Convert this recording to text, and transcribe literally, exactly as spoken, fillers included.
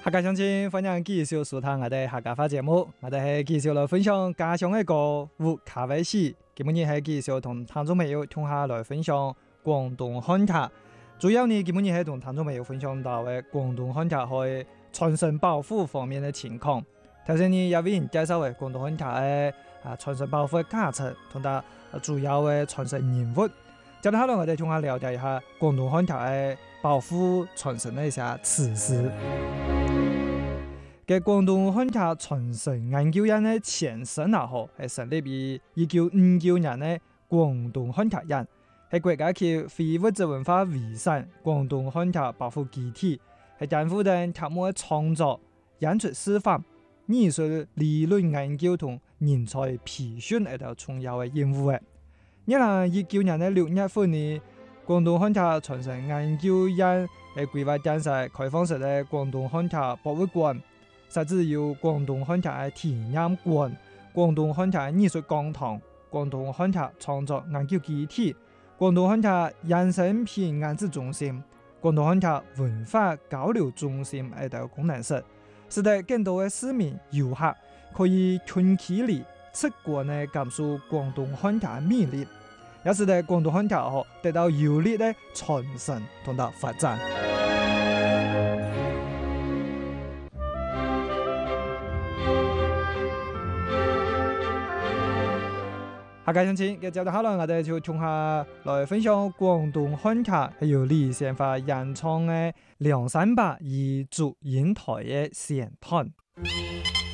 客家鄉親，歡迎繼續收聽我哋客家話節目。我哋係繼續來分享家鄉嘅歌舞卡威戲。今日係繼續同聽眾朋友同下來分享廣東漢卡。主要呢，今日係同聽眾朋友分享到嘅廣東漢卡喺傳承保護方面嘅情況。頭先呢，有位人介紹嘅廣東漢卡嘅啊傳承保護嘅價值同埋主要嘅傳承人物。接下來我哋同下了解一下廣東漢卡嘅保護傳承嘅一些事實。嘅廣東漢卡傳承研究院嘅前身啊，嗬係成立於一九五九年嘅廣東漢卡院，係國家級非物質文化遺產廣東漢卡保護基地，係擔負緊卡木嘅創作、演出示範、藝術理論研究同人才培訓一條重要嘅任務嘅。二零一九年嘅六月份呢，廣東漢卡傳承研究院係規劃建設開放式嘅廣東漢卡博物館。設置有廣東漢卡嘅體驗館、廣東漢卡藝術講堂、廣東漢卡創作研究基地、廣東漢卡衍生品安置中心、廣東漢卡文化交流中心呢啲功能室，使得更多嘅市民遊客可以近距離直觀地感受廣東漢卡嘅魅力，也使得廣東漢卡嗬得到有力嘅傳承同埋發展。客家鄉親，嘅接住下來，我哋就從下來分享廣東漢卡係由李先發演唱嘅《梁山伯與祝英台》嘅選段。